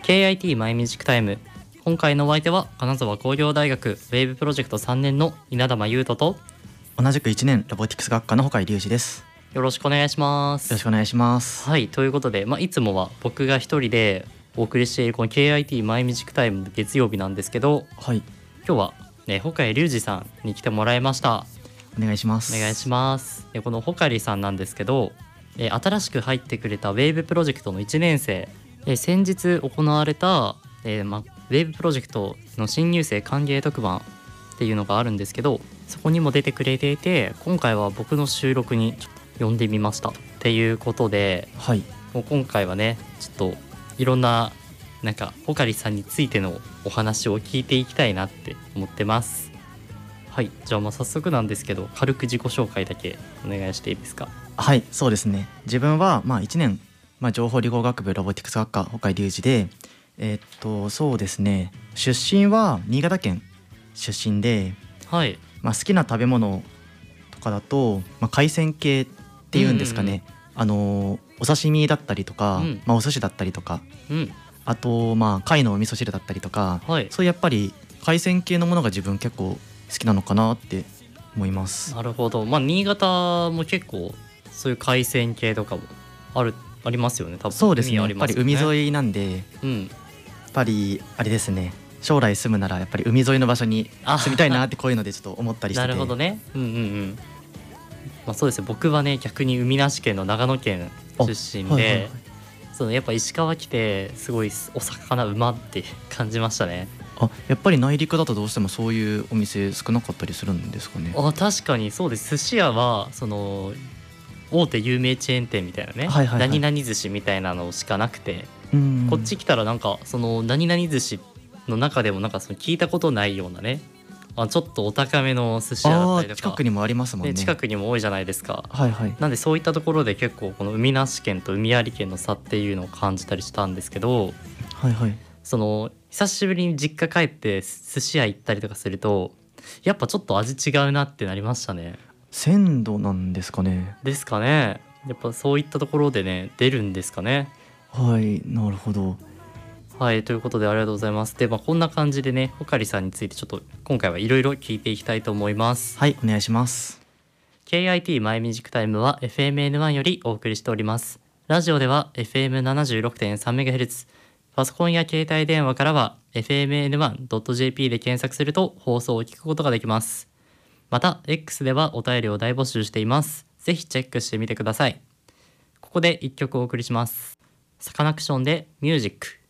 KIT マイミュージックタイム。今回のお相手は金沢工業大学ウェーブプロジェクト3年の稲玉優斗と、 同じく1年ロボティクス学科の穂刈隆二です。 よろしくお願いします。 よろしくお願いします。 はい、ということで、いつもは僕が一人でお送りしているこの KIT マイミュージックタイムの月曜日なんですけど、 はい、 今日は、穂刈隆二さんに来てもらいました。 お願いします。 お願いします。この穂刈さんなんですけど、新しく入ってくれたウェーブプロジェクトの1年生、先日行われた、ウェーブプロジェクトの新入生歓迎特番っていうのがあるんですけど、そこにも出てくれていて、今回は僕の収録に呼んでみましたっていうことで、 はい、 もう今回はねちょっといろんな穂刈さんについてのお話を聞いていきたいなって思ってます。はい、じゃあ早速なんですけど、軽く自己紹介だけお願いしていいですか？ はい、そうですね。自分は1年、情報理工学部ロボティクス学科穂刈隆二で、そうですね、出身は新潟県出身で、 はい、 好きな食べ物とかだと、海鮮系っていうんですかね、お刺身だったりとか、お寿司だったりとか、あと貝のお味噌汁だったりとか、 はい、 そういうやっぱり海鮮系のものが自分結構好きなのかなって思います。 なるほど。新潟も結構そういう海鮮系とかもありますよね。多分そうですね、 海ありますよね。 やっぱり海沿いなんで、やっぱりあれですね、将来住むならやっぱり海沿いの場所に住みたいなってこういうのでちょっと思ったりしてて。 なるほどね。そうですね、僕はね逆に海なし県の長野県出身で、そのやっぱ石川来てすごいお魚うまって感じましたね。 やっぱり内陸だとどうしてもそういうお店少なかったりするんですかね。 確かにそうです。寿司屋はその大手有名チェーン店みたいなね、何々寿司みたいなのしかなくて、こっち来たらその何々寿司の中でもその聞いたことないようなね、ちょっとお高めの寿司屋だったりとか、 近くにもありますもんね。 近くにも多いじゃないですか。 はいなんでそういったところで結構この海なし県と海あり県の差っていうのを感じたりしたんですけど、その久しぶりに実家帰って寿司屋行ったりとかすると、やっぱちょっと味違うなってなりましたね。 鮮度なんですかね。 ですかね。やっぱそういったところでね出るんですかね。 はい、なるほど。 はい、ということでありがとうございます。で、こんな感じでね、穂刈さんについてちょっと今回はいろいろ聞いていきたいと思います。 はい、お願いします。 KIT マイミュージックタイムは FMN1 よりお送りしております。ラジオでは FM76.3MHz、 パソコンや携帯電話からは FMN1.jp で検索すると放送を聞くことができます。また X ではお便りを大募集しています。ぜひチェックしてみてください。ここで1曲お送りします。サカナクションでミュージック。